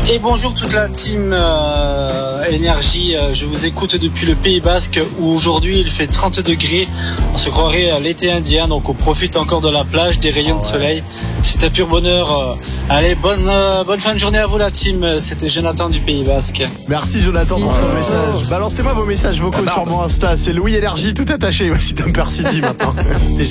Et bonjour toute la team Énergie, je vous écoute depuis le Pays Basque où aujourd'hui il fait 30 degrés, on se croirait à l'été indien, donc on profite encore de la plage, des rayons de soleil, c'est un pur bonheur. Allez, bonne fin de journée à vous la team, c'était Jonathan du Pays Basque. Merci Jonathan pour ton message. Balancez-moi vos messages vocaux sur mon Insta, c'est Louis Énergie tout attaché, voici Tom Persidi maintenant.